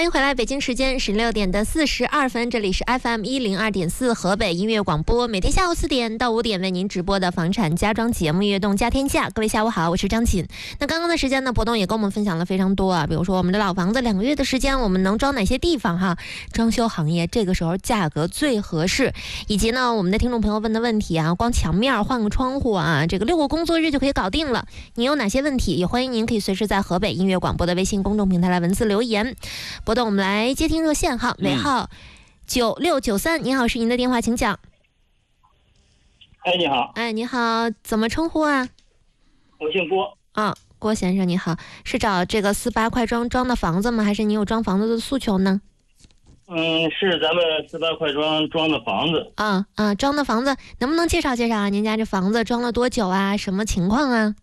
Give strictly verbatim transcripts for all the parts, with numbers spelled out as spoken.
迎回来，北京时间十六点的四十二分，这里是 F M 一零二点四河北音乐广播，每天下午四点到五点为您直播的房产家装节目《悦动家天下》。各位下午好，我是张琴。那刚刚的时间呢，博东也跟我们分享了非常多啊，比如说我们的老房子两个月的时间，我们能装哪些地方哈？装修行业这个时候价格最合适，以及呢我们的听众朋友问的问题啊，光墙面换个窗户啊，这个六个工作日就可以搞定了。你有哪些问题？也欢迎您可以随时在河北音乐广播的微信公众平台来文字留言。博东，我们来接听热线哈，尾号九六九三，您好，是您的电话，请讲。 哎，你好。 哎，你好，怎么称呼啊？ 我姓郭。 啊，郭先生你好，是找这个四八快装装的房子吗？还是你有装房子的诉求呢？ 嗯，是咱们四八快装装的房子。 啊啊，装的房子能不能介绍介绍啊？您家这房子装了多久啊？什么情况啊？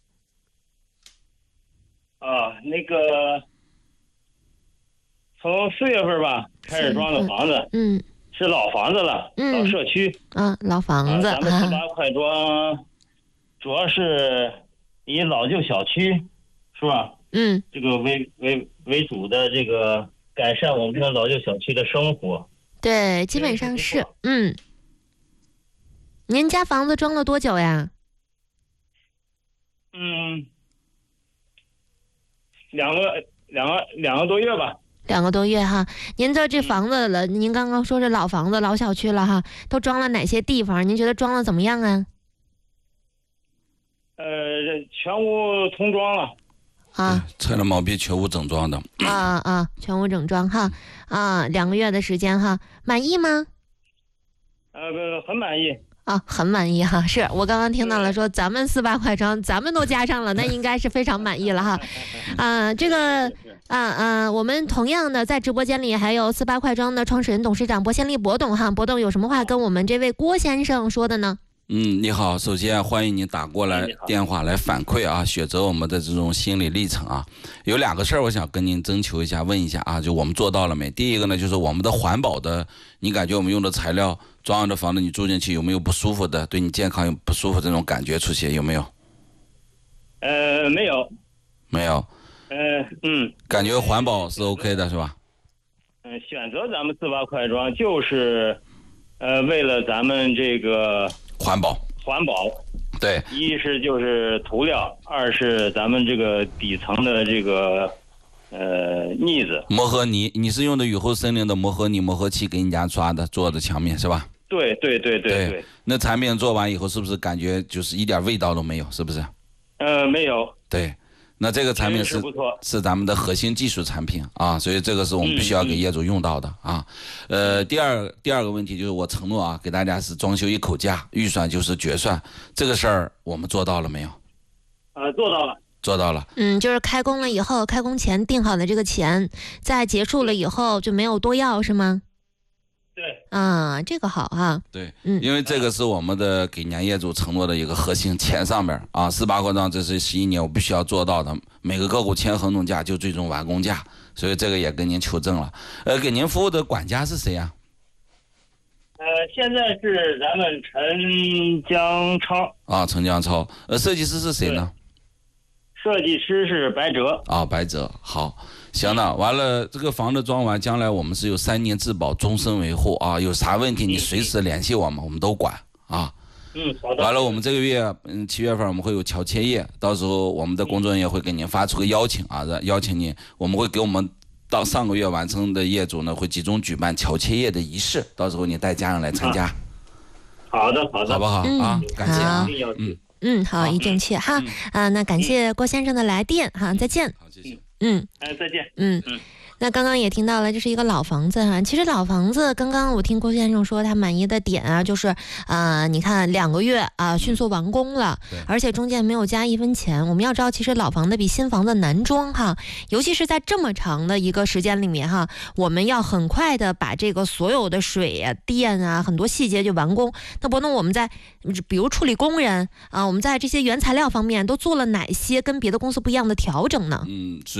啊，那个从四月份吧开始装的房子， 嗯， 是老房子了，嗯、老社区。 啊，老房子。 啊、咱们四八快装、啊、主要是以老旧小区，是吧？ 嗯， 这个为为为主的这个改善我们的老旧小区的生活。 对，基本上是。嗯，您家房子装了多久呀？ 嗯。两个两个两个多月吧， 两个多月哈。您的这房子了，您刚刚说是老房子、老小区了哈，都装了哪些地方？您觉得装的怎么样啊？ 呃，全屋通装了啊，拆了毛坯，全屋整装的。 啊啊，全屋整装哈啊，两个月的时间哈，满意吗？ 呃，很满意。 啊，很满意哈，是我刚刚听到了说咱们四八快装，咱们都加上了，那应该是非常满意了哈。啊，这个啊啊，我们同样的在直播间里还有四八快装的创始人、董事长薄先利博董哈，博董有什么话跟我们这位郭先生说的呢？ 嗯，你好，首先欢迎你打过来电话来反馈啊，选择我们的这种心理历程啊。有两个事儿我想跟您征求一下，问一下啊，就我们做到了没？第一个呢，就是我们的环保的，你感觉我们用的材料装的房子，你住进去有没有不舒服的，对你健康有不舒服这种感觉出现有没有？ 呃，没有。 没有。 呃，嗯。 感觉环保是 OK 的是吧？ 嗯、呃，选择咱们四八快装就是，呃，为了咱们这个。 环保， 环保， 对， 一是就是涂料，二是咱们这个底层的这个呃腻子磨合泥，你是用的雨后森林的磨合泥磨合器给你家刷的做的墙面是吧？ 对对对对 对, 对。 那产品做完以后是不是感觉就是一点味道都没有？是不是？ 呃，没有。 对。那这个产品是是咱们的核心技术产品啊，所以这个是我们必须要给业主用到的啊。呃，第二第二个问题就是我承诺啊，给大家是装修一口价，预算就是决算，这个事儿我们做到了没有？ 呃，做到了。 做到了。 嗯，就是开工了以后，开工前定好的这个钱，在结束了以后就没有多要是吗？ 对。 啊，这个好哈。 对，嗯，因为这个是我们的给年业主承诺的一个核心，钱上面啊，四八快装这是十一年我必须要做到的，每个个股签合同价就最终完工价，所以这个也跟您求证了。呃，给您服务的管家是谁呀？ 呃，现在是咱们陈江超。 啊，陈江超。呃，设计师是谁呢？ 设计师是白哲。 啊，白哲，好。行了，完了，这个房子装完，将来我们是有三年质保，终身维护啊。有啥问题你随时联系我们，我们都管啊。 嗯，好的。 完了，我们这个月，嗯，七月份我们会有乔迁业，到时候我们的工作人员会给您发出个邀请啊，邀请您，我们会给我们到上个月完成的业主呢，会集中举办乔迁业的仪式，到时候你带家人来参加。 啊、好的，好的， 好不好、 嗯、 啊？感谢啊， 嗯嗯，好，一定去哈、嗯、啊，那感谢郭先生的来电哈，再见。 好，谢谢。 嗯， 哎，再见。 嗯嗯，那刚刚也听到了，这是一个老房子哈。其实老房子，刚刚我听郭先生说他满意的点啊，就是啊、呃，你看两个月啊，迅速完工了，而且中间没有加一分钱。我们要知道，其实老房子比新房子难装哈，尤其是在这么长的一个时间里面哈，我们要很快的把这个所有的水啊、电啊很多细节就完工。那不能我们在比如处理工人啊，我们在这些原材料方面都做了哪些跟别的公司不一样的调整呢？ 嗯，是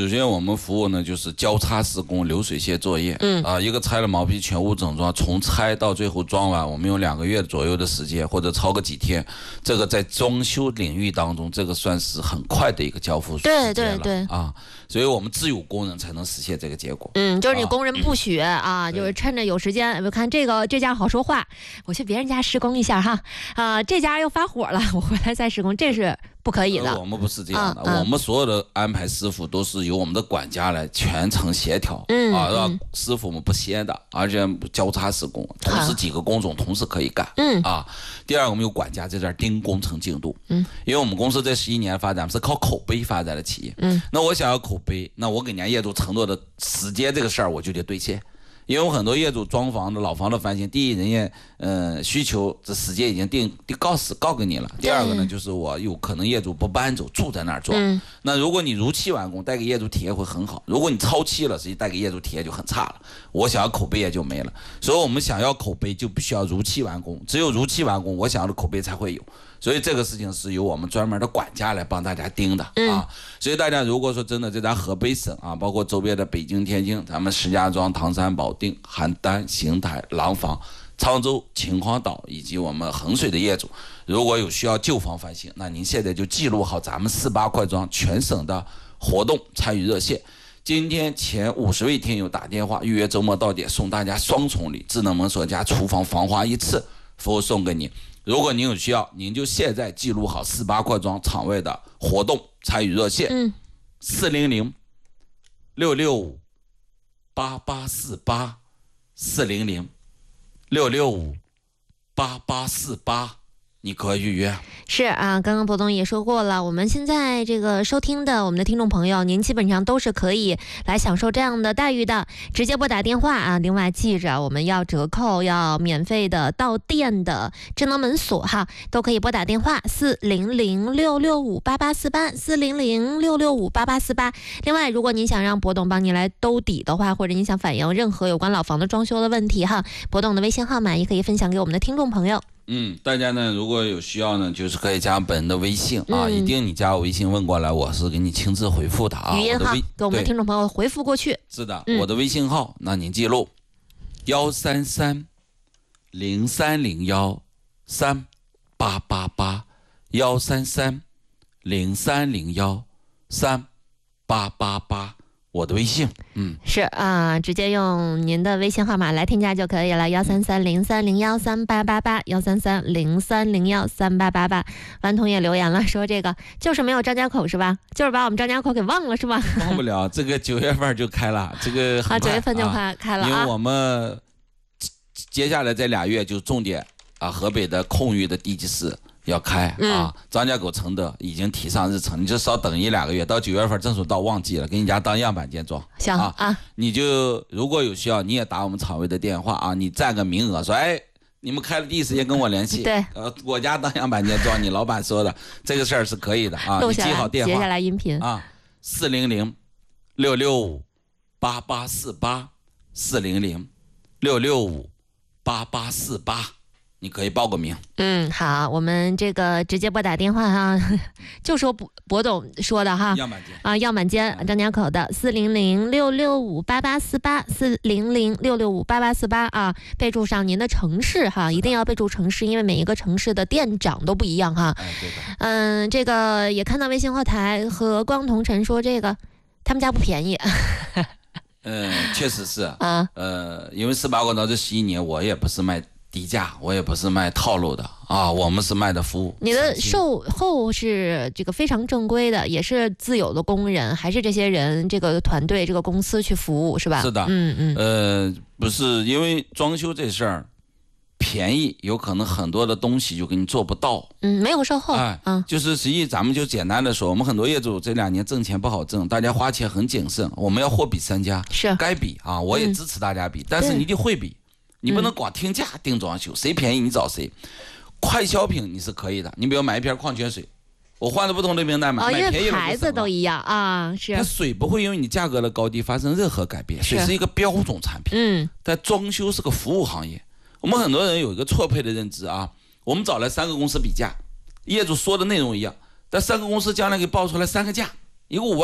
首先我们服务呢就是交叉施工、流水线作业。嗯啊，一个拆了毛坯全屋整装，从拆到最后装完，我们用两个月左右的时间，或者超个几天。这个在装修领域当中，这个算是很快的一个交付时间了。 对对对啊，所以我们只有工人才能实现这个结果。 嗯，就是你工人不许啊，啊就是趁着有时间，我看这个这家好说话，我去别人家施工一下哈，啊，这家又发火了，我回来再施工，这是不可以的。 我们不是这样的， 嗯嗯、 我们所有的安排师傅都是由我们的管家来全程协调， 嗯啊，让嗯、 师傅们不歇的，而且交叉施工，同时几个工种同时可以干。 嗯啊，第二，我们有管家在这儿盯工程进度。 嗯， 因为我们公司这十一年发展是靠口碑发展的企业。 嗯， 那我想要口碑，那我给人家业主承诺的时间这个事儿我就得兑现。因为我很多业主装房的老房的翻新，第一，人家呃需求这时间已经定定告诉告给你了。第二个呢，就是我有可能业主不搬走，住在那儿装。 嗯、 那如果你如期完工，带给业主体验会很好；如果你超期了，实际带给业主体验就很差了。我想要口碑也就没了。所以我们想要口碑，就必须要如期完工。只有如期完工，我想要的口碑才会有。所以这个事情是由我们专门的管家来帮大家盯的、 嗯、 啊。所以大家如果说真的在咱河北省啊，包括周边的北京、天津，咱们石家庄、唐山、保定、邯郸、邢台、廊坊、沧州、秦皇岛以及我们衡水的业主，如果有需要旧房翻新，那您现在就记录好咱们四八快装全省的活动参与热线。今天前五十位听友打电话预约周末到点，送大家双重礼：智能门锁加厨房防滑一次，服务送给您。如果您有需要，您就现在记录好四八快装场外的活动参与热线， 嗯， 四零零六六五八八四八，四零零六六五八八四八，你可以预约。 是啊，刚刚博总也说过了，我们现在这个收听的我们的听众朋友，您基本上都是可以来享受这样的待遇的，直接拨打电话啊。另外记着，我们要折扣，要免费的到店的智能门锁哈，都可以拨打电话四零零六六五八八四八，四零零六六五八八四八。另外，如果您想让博董帮您来兜底的话，或者您想反映任何有关老房的装修的问题哈，博董的微信号码也可以分享给我们的听众朋友。 嗯，大家呢如果有需要呢，就是可以加本人的微信啊、嗯，一定你加我微信问过来，我是给你亲自回复的啊。 语音号给我们的听众朋友回复过去。 是的、嗯，我的微信号，那您记录幺三三零三零幺三八八八，幺三三零三零幺三八八八。我的微信，嗯， 是啊、呃，直接用您的微信号码来添加就可以了，幺三三零三零幺三八八八，幺三三零三零幺三八八八。顽童也留言了，说这个就是没有张家口是吧？就是把我们张家口给忘了是吧？ 忘不了，这个九月份就开了，这个很快啊，九月份就开开了啊， 因为我们接下来这俩月就重点啊，河北的空域的地级市。要开啊、嗯，张家口承德已经提上日程，你就稍等一两个月，到九月份正属到旺季了，给你家当样板间装。 行啊，啊你就如果有需要，你也打我们厂委的电话啊，你占个名额，说哎，你们开了第一时间跟我联系。 对， 呃，我家当样板间装，你老板说的这个事儿是可以的啊，你记好电话， 接下来音频啊，四零零六六五八八四八，四零零六六五八八四八。你可以报个名。 嗯，好，我们这个直接拨打电话哈，就说博博董说的哈， 样板间啊，样板间张家口的四零零六六五八八四八，四零零六六五八八四八啊，备注上您的城市哈，一定要备注城市，因为每一个城市的店长都不一样哈。 哎，对的。 嗯，这个也看到微信后台和光同尘说这个他们家不便宜。 嗯，确实是啊， 呃，因为四八广岛这十一年，我也不是卖低价，我也不是卖套路的啊，我们是卖的服务。 你的售后是这个非常正规的，也是自有的工人，还是这些人这个团队这个公司去服务是吧？ 是的， 嗯嗯， 呃，不是因为装修这事儿便宜，有可能很多的东西就给你做不到。 嗯，没有售后， 哎， 嗯， 就是实际咱们就简单的说，我们很多业主这两年挣钱不好挣，大家花钱很谨慎，我们要货比三家， 是该比啊，我也支持大家比，嗯、但是你得会比。你不能光听价定装修，谁便宜你找谁。快消品你是可以的，你比如买一瓶矿泉水，我换了不同的名单买， 哦， 买便宜了牌子都一样啊，是。 它水不会因为你价格的高低发生任何改变，水是一个标准产品。 嗯。 但装修是个服务行业，我们很多人有一个错配的认知啊，我们找来三个公司比价，业主说的内容一样，但三个公司将来给报出来三个价，一个五万，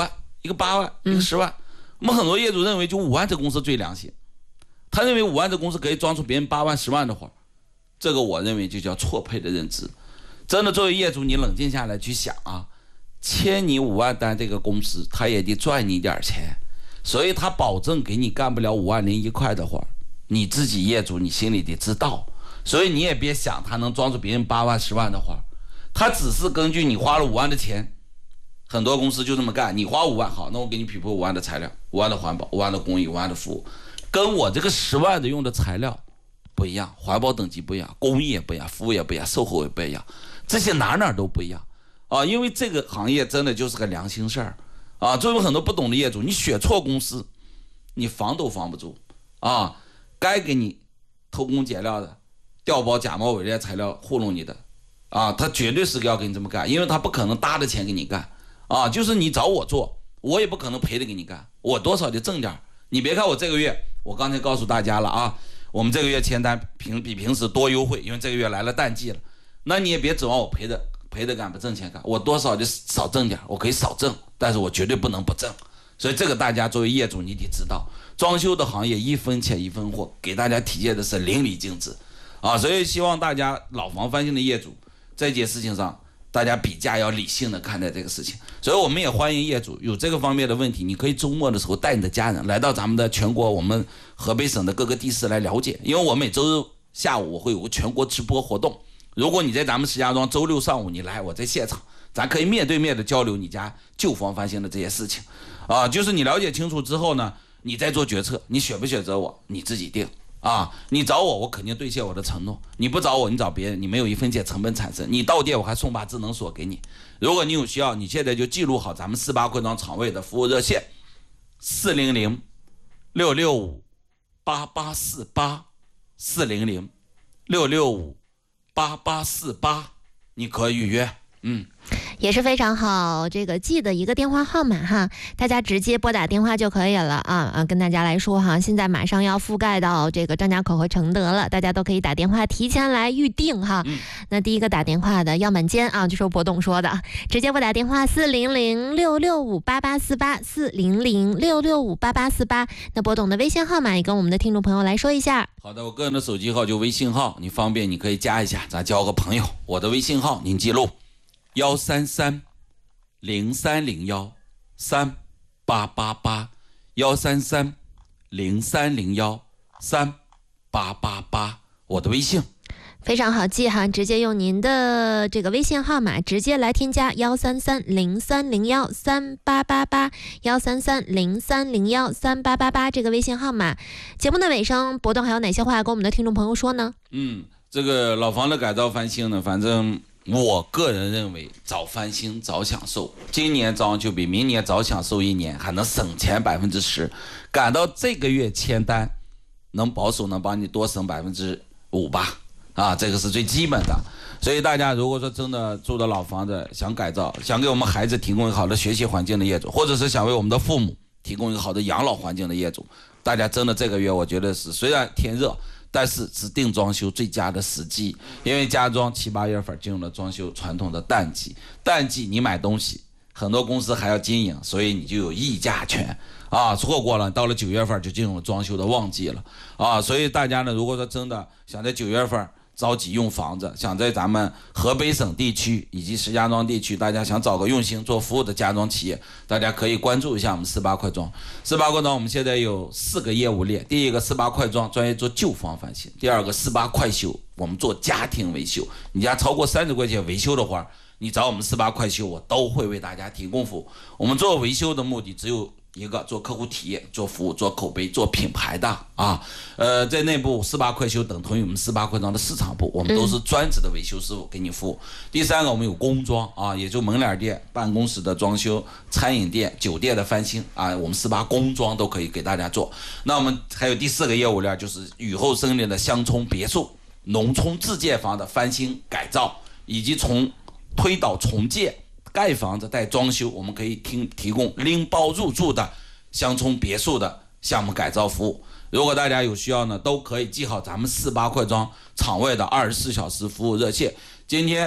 一个八万，一个十万。我们很多业主认为就五万这公司最良心，他认为五万这公司可以装出别人八万、十万的活，这个我认为就叫错配的认知。真的，作为业主，你冷静下来去想啊，签你五万单这个公司，他也得赚你点钱，所以他保证给你干不了五万零一块的活，你自己业主你心里得知道，所以你也别想他能装出别人八万、十万的活，他只是根据你花了五万的钱。很多公司就这么干，你花五万，好，那我给你匹配五万的材料、五万的环保、五万的公益、五万的服务，跟我这个十万的用的材料不一样，环保等级不一样，公益也不一样，服务也不一样，售后也不一样，这些哪哪都不一样啊！因为这个行业真的就是个良心事儿啊！作为很多不懂的业主，你选错公司，你防都防不住啊！该给你偷工减料的、调包假冒伪劣材料糊弄你的啊，他绝对是要给你这么干，因为他不可能搭着钱给你干。啊，就是你找我做，我也不可能赔着给你干，我多少就挣点。你别看我这个月，我刚才告诉大家了啊，我们这个月签单平比平时多优惠，因为这个月来了淡季了。那你也别指望我赔着赔着干不挣钱干，我多少就少挣点，我可以少挣，但是我绝对不能不挣。所以这个大家作为业主你得知道，装修的行业一分钱一分货，给大家体现的是淋漓尽致啊。所以希望大家老房翻新的业主在这件事情上，大家比价要理性的看待这个事情，所以我们也欢迎业主有这个方面的问题，你可以周末的时候带你的家人来到咱们的全国我们河北省的各个地市来了解，因为我每周日下午我会有个全国直播活动，如果你在咱们石家庄周六上午你来，我在现场，咱可以面对面的交流你家旧房翻新的这些事情啊，就是你了解清楚之后呢，你再做决策，你选不选择我你自己定。啊，你找我，我肯定兑现我的承诺。你不找我，你找别人，你没有一分钱成本产生。你到店，我还送把智能锁给你。如果你有需要，你现在就记录好咱们四八扩张厂位的服务热线：四零零六六五八八四八，四零零六六五八八四八，你可以预约。嗯。 也是非常好这个记的一个电话号码哈，大家直接拨打电话就可以了啊啊！跟大家来说哈，现在马上要覆盖到这个张家口和承德了，大家都可以打电话提前来预定哈。嗯、那第一个打电话的要满间啊，就是博董说的，直接拨打电话四零零六六五八八四八四零零六六五八八四八。那博董的微信号码也跟我们的听众朋友来说一下。 好的，我个人的手机号就微信号，你方便你可以加一下，咱交个朋友。我的微信号您记录。幺三三零三零幺三八八八，幺三三零三零幺三八八八，我的微信非常好记哈，直接用您的这个微信号码直接来添加幺三三零三零幺三八八八，幺三三零三零幺三八八八这个微信号码。节目的尾声，博董还有哪些话跟我们的听众朋友说呢？ 嗯，这个老房的改造翻新呢，反正。我个人认为早翻新早享受，今年装就比明年早享受一年，还能省钱百分之十，赶到这个月签单能保守能帮你多省百分之五吧啊，这个是最基本的。所以大家如果说真的住的老房子想改造，想给我们孩子提供一个好的学习环境的业主，或者是想为我们的父母提供一个好的养老环境的业主，大家真的这个月我觉得是虽然天热，但是是定装修最佳的时机，因为家装七八月份进入了装修传统的淡季，淡季你买东西，很多公司还要经营，所以你就有议价权啊，错过了，到了九月份就进入了装修的旺季了啊，所以大家呢，如果说真的想在九月份着急用房子，想在咱们河北省地区以及石家庄地区，大家想找个用心做服务的家装企业，大家可以关注一下我们四八快装。四八快装我们现在有四个业务链，第一个四八快装专业做旧房翻新，第二个四八快修，我们做家庭维修，你家超过三十块钱维修的话，你找我们四八快修，我都会为大家提供服务。我们做维修的目的只有一个，做客户体验，做服务，做口碑，做品牌的啊。呃，在内部四八快修等同于我们四八快装的市场部，我们都是专职的维修师傅给你服务。嗯、第三个，我们有工装啊，也就门脸店、办公室的装修、餐饮店、酒店的翻新啊，我们四八工装都可以给大家做。那我们还有第四个业务链，就是雨后森林的乡村别墅、农村自建房的翻新改造，以及从推倒重建。盖房子带装修，我们可以提提供拎包入住的乡村别墅的项目改造服务。如果大家有需要呢，都可以记好咱们四八快装厂位的二十四小时服务热线。今天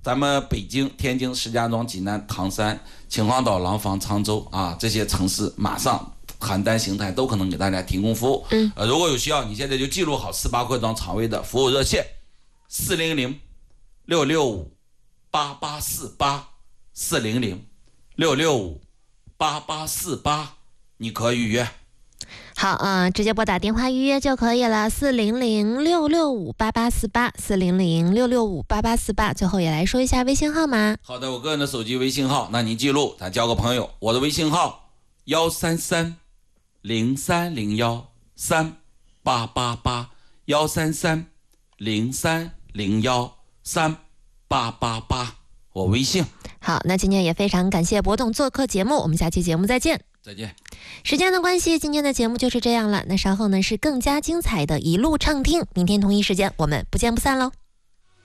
咱们北京、天津、石家庄、济南、唐山、秦皇岛、廊坊、常州啊这些城市，马上邯郸、邢台都可能给大家提供服务。 嗯， 呃，如果有需要，你现在就记录好四八扩张肠胃的服务热线：四零零六六五八八四八，四零零六六五八八四八，你可预约。 好，嗯、呃，直接拨打电话预约就可以了，四零零六六五八八四八，四零零六六五八八四八。最后也来说一下微信号码。 好的，我个人的手机微信号，那您记录，咱交个朋友。我的微信号幺三三零三零幺三八八八，幺三三零三零幺三八八八，我微信。 好，那今天也非常感谢博董做客节目，我们下期节目再见。 再见。 时间的关系，今天的节目就是这样了。那稍后呢是更加精彩的一路畅听，明天同一时间我们不见不散喽。